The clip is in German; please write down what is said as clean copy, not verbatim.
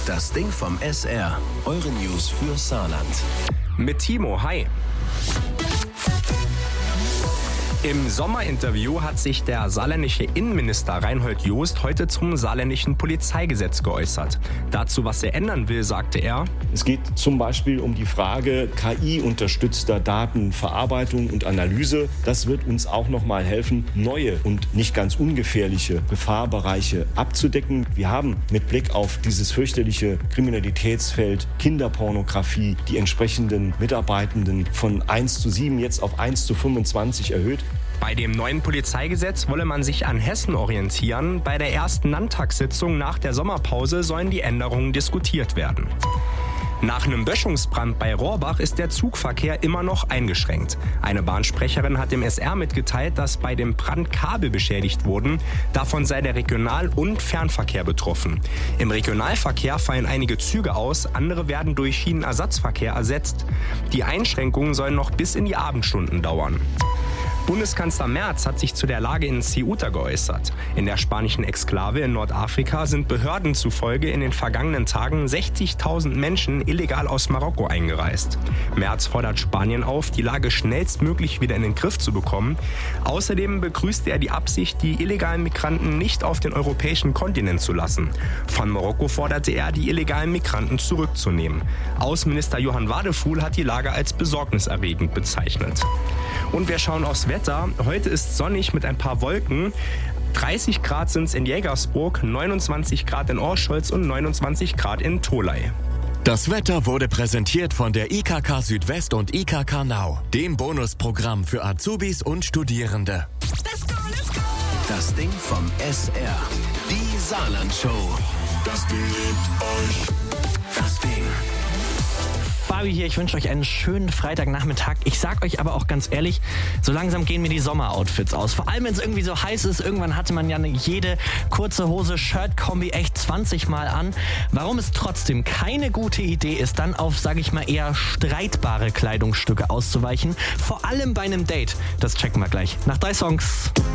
Das Ding vom SR. Eure News für Saarland. Mit Timo, hi. Im Sommerinterview hat sich der saarländische Innenminister Reinhold Jost heute zum saarländischen Polizeigesetz geäußert. Dazu, was er ändern will, sagte er: Es geht zum Beispiel um die Frage KI-unterstützter Datenverarbeitung und Analyse. Das wird uns auch noch mal helfen, neue und nicht ganz ungefährliche Gefahrbereiche abzudecken. Wir haben mit Blick auf dieses fürchterliche Kriminalitätsfeld Kinderpornografie die entsprechenden Mitarbeitenden von 1:7 jetzt auf 1:25 erhöht. Bei dem neuen Polizeigesetz wolle man sich an Hessen orientieren. Bei der ersten Landtagssitzung nach der Sommerpause sollen die Änderungen diskutiert werden. Nach einem Böschungsbrand bei Rohrbach ist der Zugverkehr immer noch eingeschränkt. Eine Bahnsprecherin hat dem SR mitgeteilt, dass bei dem Brand Kabel beschädigt wurden. Davon sei der Regional- und Fernverkehr betroffen. Im Regionalverkehr fallen einige Züge aus, andere werden durch Schienenersatzverkehr ersetzt. Die Einschränkungen sollen noch bis in die Abendstunden dauern. Bundeskanzler Merz hat sich zu der Lage in Ceuta geäußert. In der spanischen Exklave in Nordafrika sind Behörden zufolge in den vergangenen Tagen 60.000 Menschen illegal aus Marokko eingereist. Merz fordert Spanien auf, die Lage schnellstmöglich wieder in den Griff zu bekommen. Außerdem begrüßte er die Absicht, die illegalen Migranten nicht auf den europäischen Kontinent zu lassen. Von Marokko forderte er, die illegalen Migranten zurückzunehmen. Außenminister Johann Wadefuhl hat die Lage als besorgniserregend bezeichnet. Und wir schauen aufs Wetter. Heute ist sonnig mit ein paar Wolken. 30 Grad sind es in Jägersburg, 29 Grad in Orscholz und 29 Grad in Tholey. Das Wetter wurde präsentiert von der IKK Südwest und IKK Now, dem Bonusprogramm für Azubis und Studierende. Let's go, let's go! Das Ding vom SR. Die Saarland-Show. Das Ding liebt euch. Das Ding. Fabi hier, ich wünsche euch einen schönen Freitagnachmittag. Ich sag euch aber auch ganz ehrlich, so langsam gehen mir die Sommeroutfits aus. Vor allem, wenn es irgendwie so heiß ist. Irgendwann hatte man ja jede kurze Hose, Shirt-Kombi echt 20 Mal an. Warum es trotzdem keine gute Idee ist, dann auf, sage ich mal, eher streitbare Kleidungsstücke auszuweichen. Vor allem bei einem Date. Das checken wir gleich nach 3 Songs.